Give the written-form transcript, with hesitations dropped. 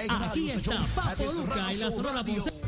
Aquí está Papo Luca y la Sonora Ponce.